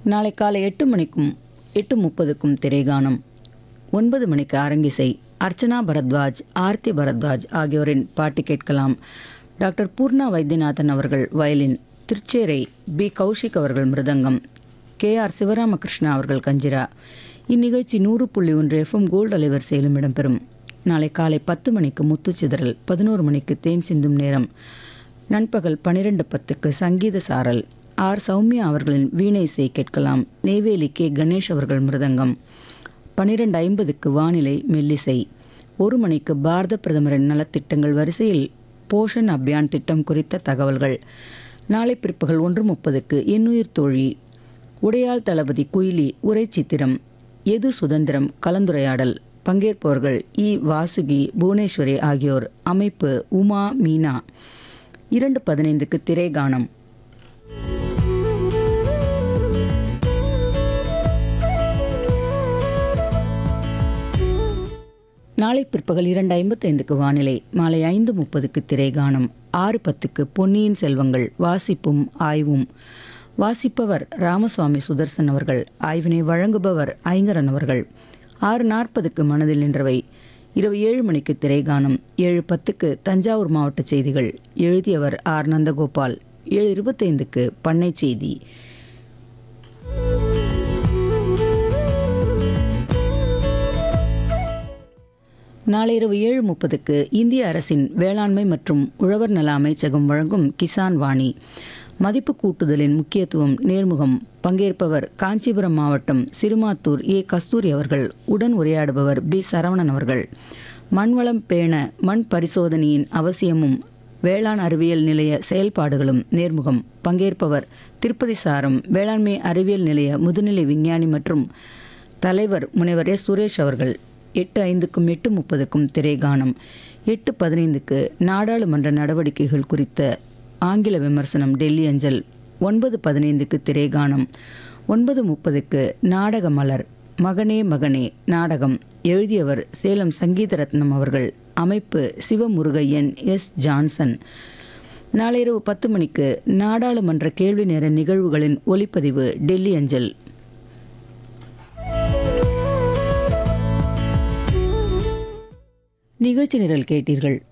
நாளை காலை 8 மணிக்கும் 8:30க்கும் திரைகானம். 9 மணிக்கு அரங்கிசை. அர்ச்சனா பரத்வாஜ், ஆர்த்தி பரத்வாஜ் ஆகியோரின் பாட்டு கேட்கலாம். டாக்டர் பூர்ணா வைத்தியநாதன் அவர்கள் வயலின், திருச்சேரை பி. கௌஷிக் அவர்கள் மிருதங்கம், கே.ஆர். சிவராமகிருஷ்ணா அவர்கள் கஞ்சிரா. இந்நிகழ்ச்சி 100.1 FM கோல்டு அலைவரிசையிலும் இடம்பெறும். நாளை காலை 10 மணிக்கு முத்துச்சிதறல், 11 மணிக்கு தேன் சிந்தும் நேரம், நண்பகல் 12:10க்கு சங்கீத சாரல். ஆர். சௌமியா அவர்களின் வீணை இசை கேட்கலாம். நெய்வேலி கே. கணேஷ் அவர்கள் மிருதங்கம். 12:50க்கு வானிலை மெல்லிசை. 1 மணிக்கு பாரத பிரதமரின் நலத்திட்டங்கள் வரிசையில் போஷன் அபியான் திட்டம் குறித்த தகவல்கள். நாளை பிற்பகல் 1:30க்கு எண்ணுயிர் தோழி, உடையாள் தளபதி குயிலி உரை சித்திரம், எது சுதந்திரம் கலந்துரையாடல். பங்கேற்பவர்கள் இ. வாசுகி, புவனேஸ்வரி ஆகியோர். அமைப்பு உமா மீனா. 2:15க்கு திரைகானம். நாளை பிற்பகல் 2:55க்கு வானிலை. மாலை 5:30க்கு திரைகானம். 6:10க்கு பொன்னியின் செல்வங்கள் வாசிப்பும் ஆய்வும். வாசிப்பவர் ராமசுவாமி சுதர்சன் அவர்கள். ஆய்வினை வழங்குபவர் ஐங்கரன் அவர்கள். 6:40க்கு மனதில் நின்றவை. இரவு 7 மணிக்கு திரைகானம். 7:10க்கு தஞ்சாவூர் மாவட்ட செய்திகள். எழுதியவர் ஆர். நந்தகோபால். 7:25க்கு பண்ணை செய்தி. நாளை இரவு 7:30க்கு இந்திய அரசின் வேளாண்மை மற்றும் உழவர் நல அமைச்சகம் வழங்கும் கிசான் வாணி, மதிப்பு கூட்டுதலின் முக்கியத்துவம் நேர்முகம். பங்கேற்பவர் காஞ்சிபுரம் மாவட்டம் சிறுமாத்தூர் ஏ. கஸ்தூரி அவர்கள். உடன் உரையாடுபவர் பி. சரவணன் அவர்கள். மண்வளம் பேண மண் பரிசோதனையின் அவசியமும் வேளாண் அறிவியல் நிலைய செயல்பாடுகளும் நேர்முகம். பங்கேற்பவர் திருப்பதி சாரம் வேளாண்மை அறிவியல் நிலைய முதுநிலை விஞ்ஞானி மற்றும் தலைவர் முனைவர் எஸ். சுரேஷ் அவர்கள். 8:05க்கும் 8:30க்கும் திரைகானம். 8:15க்கு நாடாளுமன்ற நடவடிக்கைகள் குறித்த ஆங்கில விமர்சனம் டெல்லி அஞ்சல். 9:15க்கு திரைகானம். 9:30க்கு நாடக மலர், மகனே மகனே நாடகம். எழுதியவர் சேலம் சங்கீதரத்னம் அவர்கள். அமைப்பு சிவமுருகையன், எஸ். ஜான்சன். நாளை இரவு 10 மணிக்கு நாடாளுமன்ற கேள்வி நேர நிகழ்வுகளின் ஒலிப்பதிவு டெல்லி அஞ்சல். நிகழ்ச்சி நிரல் கேட்டீர்கள்.